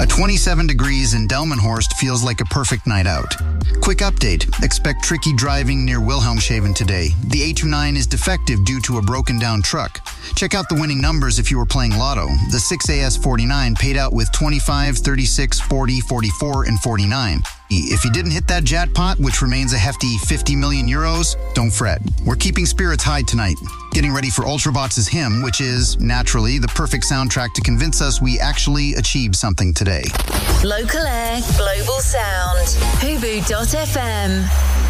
27 degrees in Delmenhorst feels like a perfect night out. Quick update. Expect tricky driving near Wilhelmshaven today. The A29 is defective due to a broken down truck. Check out the winning numbers if you were playing Lotto. The 6AS49 paid out with 25, 36, 40, 44, and 49. If you didn't hit that jackpot, which remains a hefty 50 million euros, don't fret. We're keeping spirits high tonight. Getting ready for Ultrabots' Hymn, which is, naturally, the perfect soundtrack to convince us we actually achieved something today. Local Air, Global Sound. Hubu.fm.